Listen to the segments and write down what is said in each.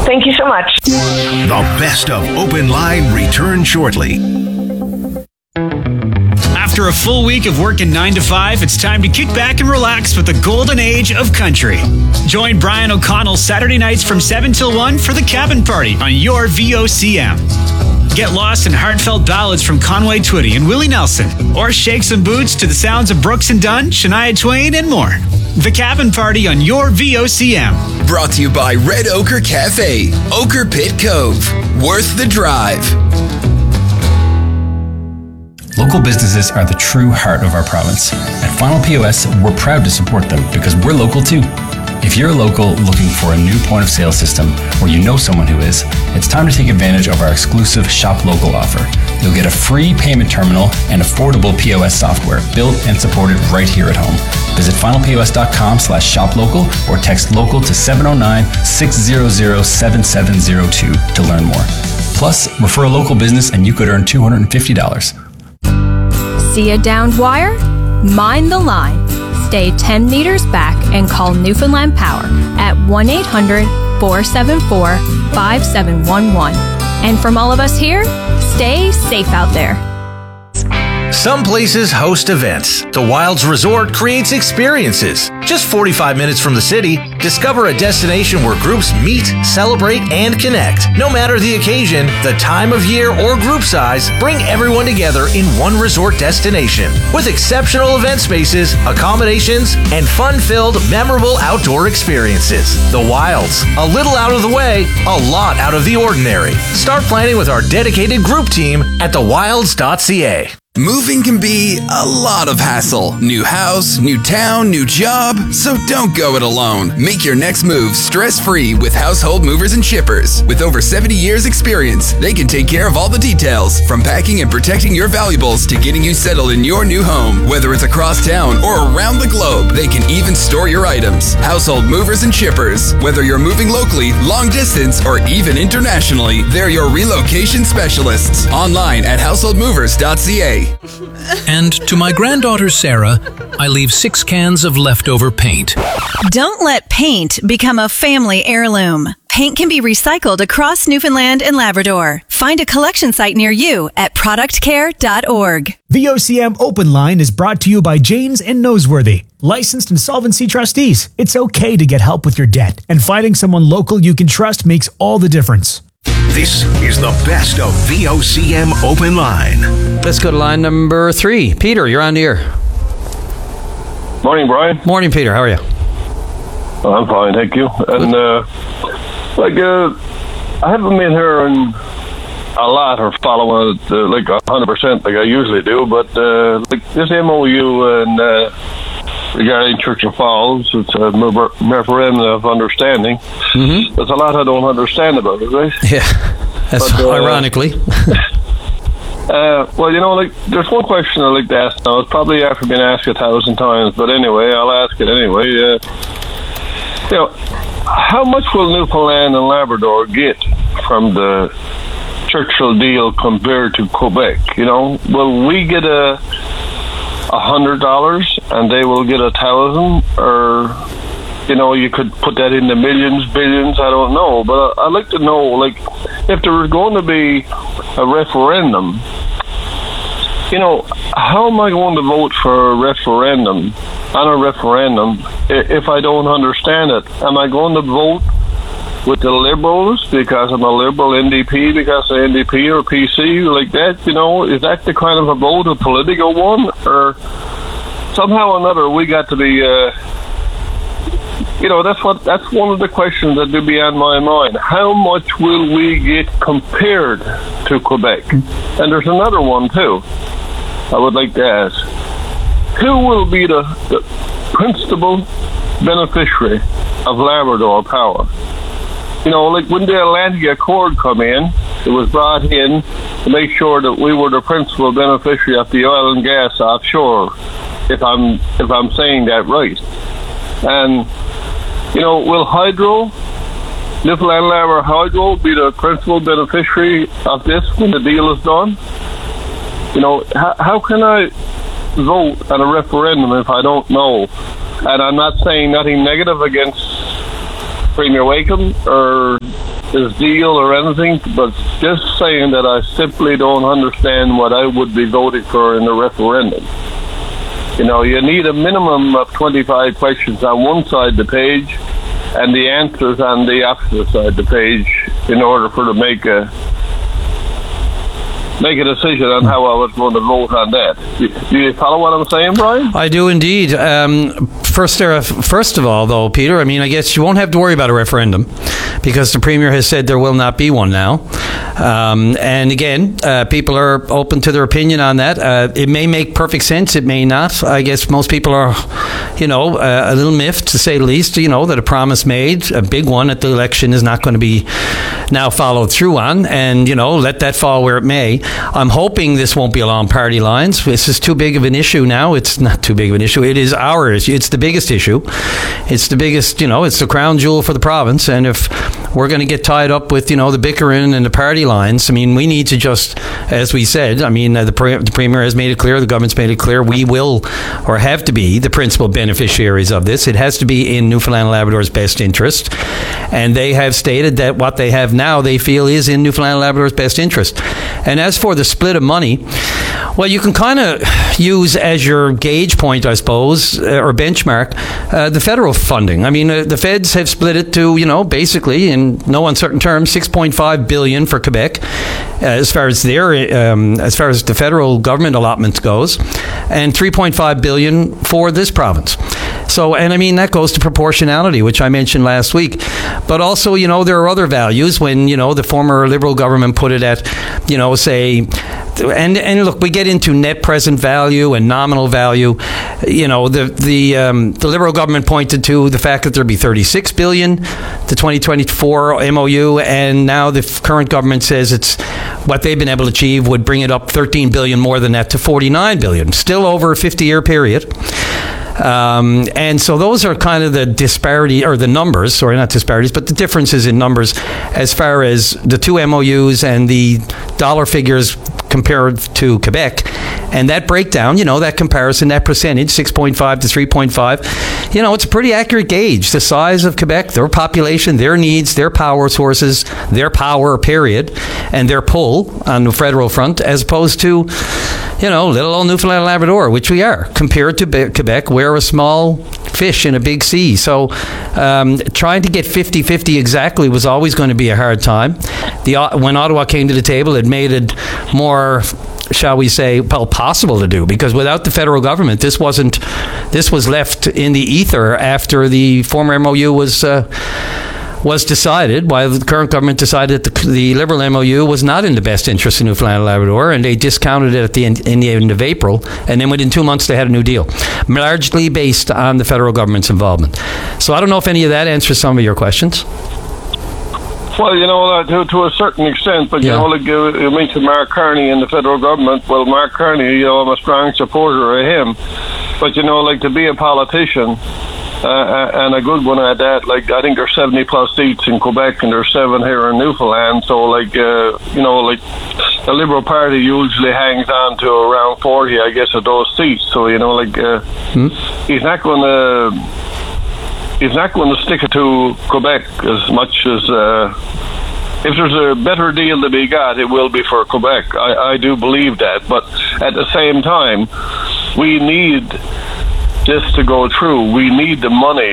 Thank you so much. The best of Open Line returns shortly. After a full week of working 9 to 5, it's time to kick back and relax with the golden age of country. Join Brian O'Connell Saturday nights from 7 till 1 for the Cabin Party on your VOCM. Get lost in heartfelt ballads from Conway Twitty and Willie Nelson, or shake some boots to the sounds of Brooks and Dunn, Shania Twain, and more. The Cabin Party on your VOCM. Brought to you by Red Ochre Cafe, Ochre Pit Cove. Worth the drive. Local businesses are the true heart of our province. At Final POS, we're proud to support them because we're local too. If you're a local looking for a new point of sale system, or you know someone who is, it's time to take advantage of our exclusive Shop Local offer. You'll get a free payment terminal and affordable POS software built and supported right here at home. Visit finalpos.com/shoplocal or text local to 709-600-7702 to learn more. Plus, refer a local business and you could earn $250. See a downed wire? Mind the line. Stay 10 meters back and call Newfoundland Power at 1-800-474-5711. And from all of us here, stay safe out there. Some places host events. The Wilds Resort creates experiences. Just 45 minutes from the city, discover a destination where groups meet, celebrate, and connect. No matter the occasion, the time of year, or group size, bring everyone together in one resort destination. With exceptional event spaces, accommodations, and fun-filled, memorable outdoor experiences. The Wilds. A little out of the way, a lot out of the ordinary. Start planning with our dedicated group team at thewilds.ca. Moving can be a lot of hassle. New house, new town, new job. So don't go it alone. Make your next move stress-free with Household Movers and Shippers. With over 70 years experience, they can take care of all the details, from packing and protecting your valuables to getting you settled in your new home. Whether it's across town or around the globe, they can even store your items. Household Movers and Shippers. Whether you're moving locally, long distance, or even internationally, they're your relocation specialists. Online at householdmovers.ca. And to my granddaughter Sarah, I leave 6 cans of leftover paint. Don't let paint become a family heirloom. Paint can be recycled across Newfoundland and Labrador. Find a collection site near you at productcare.org. VOCM Open Line is brought to you by Janes and Noseworthy, licensed insolvency trustees. It's okay to get help with your debt, and finding someone local you can trust makes all the difference. This is the best of VOCM Open Line. Let's go to line number 3. Peter, you're on the air. Morning, Brian. Morning, Peter. How are you? I'm fine, thank you. And I haven't been hearing a lot or following it 100% like I usually do, but this MOU and regarding Churchill Falls, it's a memorandum of understanding. Mm-hmm. There's a lot I don't understand about it, right? Yeah, that's ironically. There's one question I'd like to ask now. It's probably after being asked 1,000 times, but anyway, I'll ask it anyway. How much will Newfoundland and Labrador get from the Churchill deal compared to Quebec? Will we get $100 and they will get 1,000, or you could put that in the millions, billions, I don't know, but I'd like to know, if there was going to be a referendum, how am I going to vote for a referendum if I don't understand it? Am I going to vote with the Liberals because I'm a Liberal, NDP because of NDP or PC like that? Is that the kind of a vote, a political one, or somehow or another we got to be? That's one of the questions that do be on my mind. How much will we get compared to Quebec? And there's another one too I would like to ask. Who will be the principal beneficiary of Labrador Power? When the Atlantic Accord come in, it was brought in to make sure that we were the principal beneficiary of the oil and gas offshore, if I'm saying that right. And will Newfoundland Labrador Hydro be the principal beneficiary of this when the deal is done? How can I vote on a referendum if I don't know? And I'm not saying nothing negative against Premier Wakeham or this deal or anything, but just saying that I simply don't understand what I would be voting for in the referendum. You know, you need a minimum of 25 questions on one side of the page and the answers on the opposite side of the page in order for to make a decision on how I was going to vote on that. Do you follow what I'm saying, Brian? I do indeed. First of all, though, Peter, I mean, I guess you won't have to worry about a referendum because the Premier has said there will not be one now. And again, people are open to their opinion on that. It may make perfect sense. It may not. I guess most people are, a little miffed, to say the least, that a promise made, a big one at the election, is not going to be now followed through on. And, let that fall where it may. I'm hoping this won't be along party lines. This is too big of an issue now. It's not too big of an issue. It is our issue. It's the biggest issue. It's the biggest, it's the crown jewel for the province. And if we're going to get tied up with, the bickering and the party lines, I mean, we need to just, as we said, I mean, the Premier has made it clear, the government's made it clear, we will, or have to be, the principal beneficiaries of this. It has to be in Newfoundland and Labrador's best interest. And they have stated that what they have now, they feel is in Newfoundland and Labrador's best interest. And as for the split of money, well, you can kind of use as your gauge point, I suppose, or benchmark, the federal funding. I mean, the feds have split it to, basically, in no uncertain terms, $6.5 billion for Quebec, as far as the federal government allotment goes, and $3.5 billion for this province. So, and I mean, that goes to proportionality, which I mentioned last week. But also, there are other values when, the former Liberal government put it at, say, and look, we get into net present value and nominal value. The Liberal government pointed to the fact that there'd be $36 billion, the 2024 MOU, and now the current government says it's what they've been able to achieve would bring it up $13 billion more than that to $49 billion, still over a 50-year period. And so those are kind of the disparity, or the numbers, sorry, not disparities, but the differences in numbers as far as the two MOUs and the dollar figures compared to Quebec. And that breakdown, that comparison, that percentage, 6.5 to 3.5, it's a pretty accurate gauge. The size of Quebec, their population, their needs, their power sources, their power, period, and their pull on the federal front, as opposed to, little old Newfoundland and Labrador, which we are, compared to Quebec. We're a small fish in a big sea. So trying to get 50-50 exactly was always going to be a hard time. When Ottawa came to the table, it made it more, shall we say, possible to do, because without the federal government, this was left in the ether after the former MOU was decided, while the current government decided that the Liberal MOU was not in the best interest of Newfoundland and Labrador, and they discounted it in the end of April, and then within 2 months they had a new deal, largely based on the federal government's involvement. So I don't know if any of that answers some of your questions. Well, to a certain extent, but, like you mentioned Mark Carney and the federal government. Well, Mark Carney, I'm a strong supporter of him. But, to be a politician, and a good one at that, I think there's 70 plus seats in Quebec and there's 7 here in Newfoundland. So, the Liberal Party usually hangs on to around 40, I guess, of those seats. So, he's not going to... He's not going to stick it to Quebec as much as... if there's a better deal to be got, it will be for Quebec. I do believe that. But at the same time, we need this to go through. We need the money.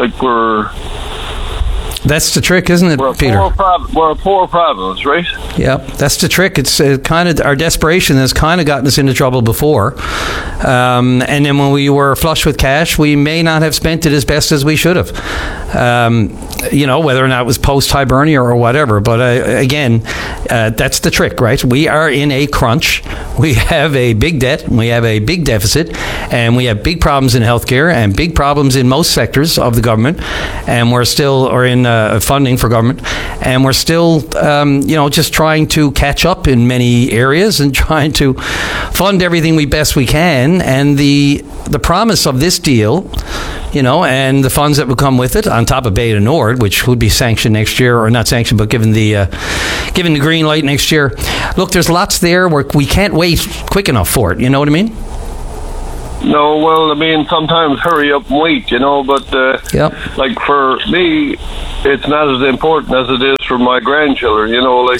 That's the trick, isn't it, Peter? We're a poor province, right? Yeah, that's the trick. It's kind of our desperation has kind of gotten us into trouble before. And then when we were flush with cash, we may not have spent it as best as we should have. Whether or not it was post-Hibernia or whatever. But again, that's the trick, right? We are in a crunch. We have a big debt. We have a big deficit. And we have big problems in healthcare and big problems in most sectors of the government. And we're still, or in funding for government. And we're still, just trying to catch up in many areas and trying to fund everything we can. And the promise of this deal, and the funds that would come with it, on top of Beta Nord, which would be sanctioned next year, or not sanctioned, but given the green light next year. Look, there's lots there where we can't wait quick enough for it. You know what I mean? No, well, I mean, sometimes hurry up and wait, but like for me, it's not as important as it is for my grandchildren,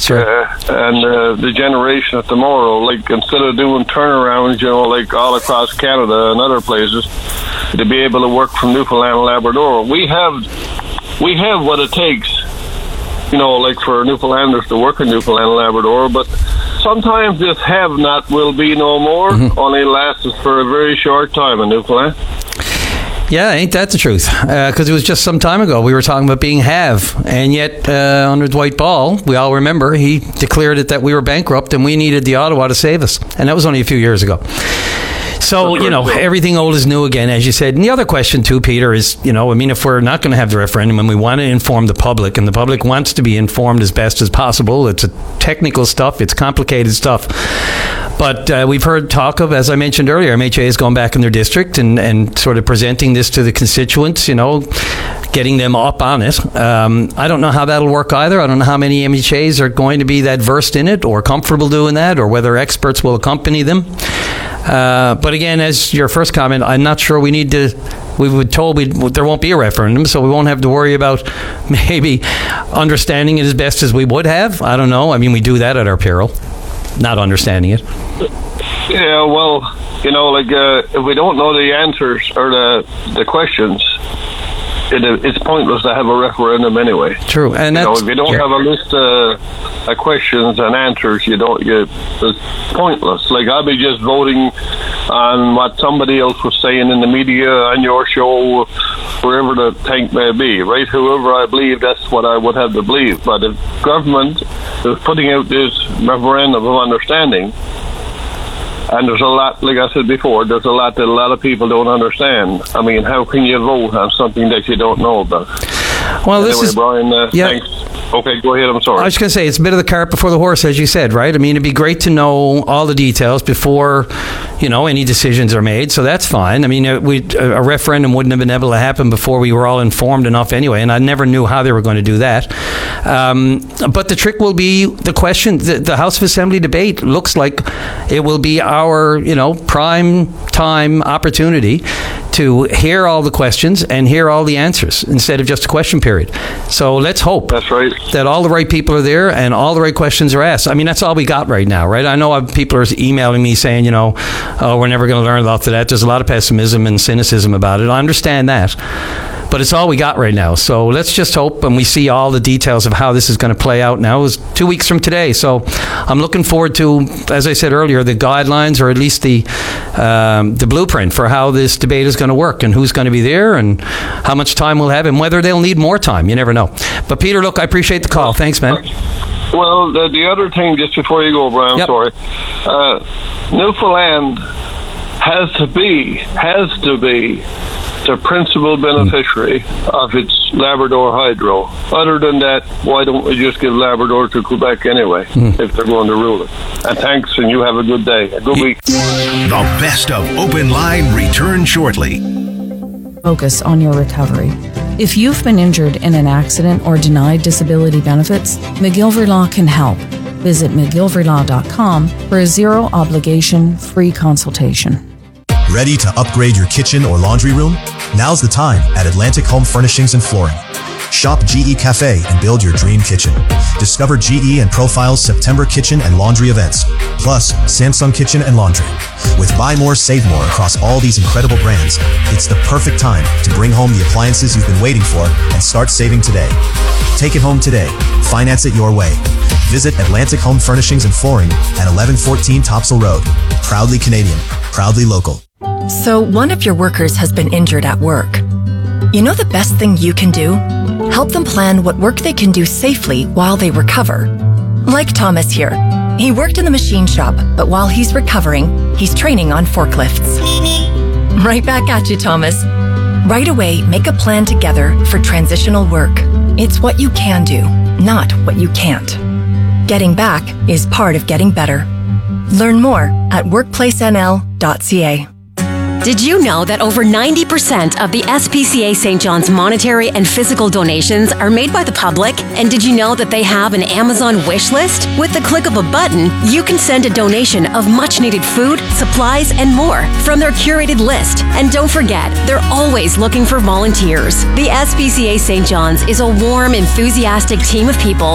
and the generation of tomorrow. Like, instead of doing turnarounds, like all across Canada and other places, to be able to work from Newfoundland and Labrador, we have what it takes, like for Newfoundlanders to work in Newfoundland and Labrador, but sometimes this have-not will be no more, only lasts for a very short time in Newfoundland. Yeah, ain't that the truth? Because it was just some time ago we were talking about being have, and yet under Dwight Ball, we all remember, he declared it that we were bankrupt and we needed the Ottawa to save us, and that was only a few years ago. So, everything old is new again, as you said. And the other question, too, Peter, is, if we're not going to have the referendum and we want to inform the public, and the public wants to be informed as best as possible, it's a technical stuff, it's complicated stuff. But we've heard talk of, as I mentioned earlier, MHA has gone back in their district and sort of presenting this to the constituents, getting them up on it. I don't know how that'll work either. I don't know how many MHAs are going to be that versed in it or comfortable doing that, or whether experts will accompany them. But again, as your first comment, I'm not sure we were told there won't be a referendum, so we won't have to worry about maybe understanding it as best as we would have. I don't know. I mean, we do that at our peril, not understanding it. Yeah, well, if we don't know the answers or the questions, it's pointless to have a referendum anyway. True, and that's, if you don't have a list of questions and answers, it's pointless. Like, I'll be just voting on what somebody else was saying in the media, on your show, wherever the tank may be, right? Whoever I believe, that's what I would have to believe. But if government is putting out this memorandum of understanding, and there's a lot, like I said before, there's a lot that a lot of people don't understand. I mean, how can you vote on something that you don't know about? Well, anyway, Brian, thanks. Okay, go ahead. I'm sorry. I was going to say, it's a bit of the cart before the horse, as you said, right? I mean, it'd be great to know all the details before, any decisions are made. So that's fine. I mean, a referendum wouldn't have been able to happen before we were all informed enough anyway, and I never knew how they were going to do that. But the trick will be the question. The House of Assembly debate looks like it will be our, prime time opportunity to hear all the questions and hear all the answers instead of just a question period. So let's hope that's right, that all the right people are there and all the right questions are asked. I mean, that's all we got right now, right? I know people are emailing me saying, oh, we're never going to learn about that. There's a lot of pessimism and cynicism about it. I understand that. But it's all we got right now. So let's just hope, and we see all the details of how this is going to play out now. It's 2 weeks from today. So I'm looking forward to, as I said earlier, the guidelines, or at least the blueprint for how this debate is going to work, and who's going to be there, and how much time we'll have, and whether they'll need more time. You never know. But Peter, look, I appreciate the call. Thanks, man. Well, the other thing, just before you go, Brian, sorry. Newfoundland has to be the principal beneficiary of its Labrador Hydro. Other than that, why don't we just give Labrador to Quebec anyway, if they're going to rule it? And thanks, and you have a good day. A good week. The best of Open Line returns shortly. Focus on your recovery. If you've been injured in an accident or denied disability benefits, McGilvery Law can help. Visit McGilveryLaw.com for a zero-obligation free consultation. Ready to upgrade your kitchen or laundry room? Now's the time at Atlantic Home Furnishings and Flooring. Shop GE Cafe and build your dream kitchen. Discover GE and Profile's September kitchen and laundry events, plus Samsung Kitchen and Laundry. With Buy More, Save More across all these incredible brands, it's the perfect time to bring home the appliances you've been waiting for and start saving today. Take it home today. Finance it your way. Visit Atlantic Home Furnishings and Flooring at 1114 Topsail Road. Proudly Canadian, proudly local. So one of your workers has been injured at work. You know the best thing you can do? Help them plan what work they can do safely while they recover. Like Thomas here. He worked in the machine shop, but while he's recovering, he's training on forklifts. Right back at you, Thomas. Right away, make a plan together for transitional work. It's what you can do, not what you can't. Getting back is part of getting better. Learn more at workplacenl.ca. Did you know that over 90% of the SPCA St. John's monetary and physical donations are made by the public? And did you know that they have an Amazon wish list? With the click of a button, you can send a donation of much needed food, supplies, and more from their curated list. And don't forget, they're always looking for volunteers. The SPCA St. John's is a warm, enthusiastic team of people